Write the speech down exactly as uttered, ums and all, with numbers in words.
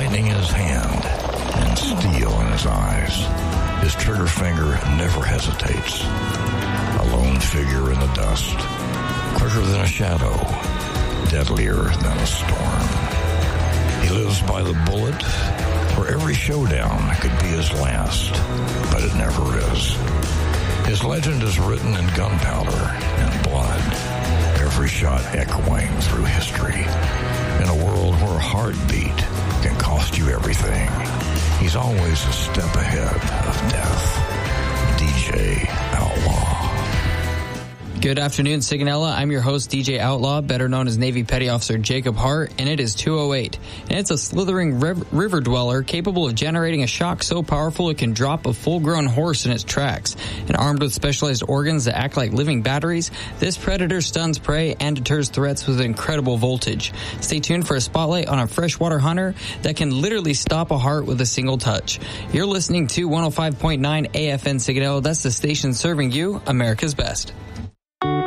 lightning in his hand and steel in his eyes. His trigger finger never hesitates. A lone figure in the dust, quicker than a shadow, deadlier than a storm. He lives by the bullet, where every showdown could be his last, but it never is. His legend is written in gunpowder and blood, every shot echoing through history. In a world where a heartbeat can cost you everything, he's always a step ahead of death. D J Outlaw. Good afternoon, Sigonella. I'm your host, D J Outlaw, better known as Navy Petty Officer Jacob Hart, and it is two oh eight. And it's a slithering riv- river dweller capable of generating a shock so powerful it can drop a full-grown horse in its tracks. And armed with specialized organs that act like living batteries, this predator stuns prey and deters threats with incredible voltage. Stay tuned for a spotlight on a freshwater hunter that can literally stop a heart with a single touch. You're listening to one oh five point nine A F N Sigonella. That's the station serving you America's best.